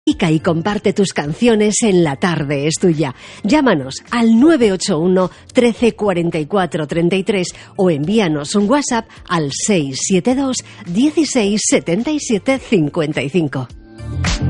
Y comparte tus canciones en La Tarde es Tuya. Llámanos al 981 13 44 33 o envíanos un WhatsApp al 672 16 77 55.